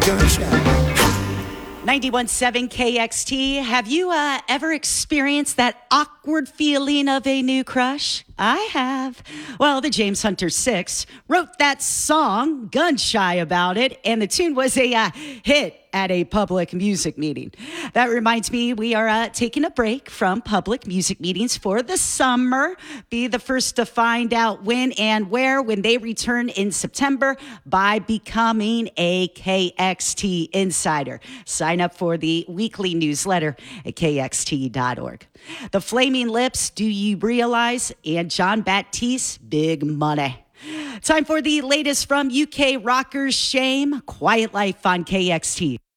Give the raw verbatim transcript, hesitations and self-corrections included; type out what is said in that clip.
gunshot. ninety-one point seven K X T. Have you uh, ever experienced that awkward feeling of a new crush? I have. Well, the James Hunter Six wrote that song, Gun Shy, about it, and the tune was a uh, hit at a public music meeting. That reminds me, we are uh, taking a break from public music meetings for the summer. Be the first to find out when and where when they return in September by becoming a K X T Insider. Sign up for the weekly newsletter at K X T dot org. The Flaming Lips, Do You Realize? And John Baptiste, Big Money. Time for the latest from U K rockers Shame, Quiet Life on K X T.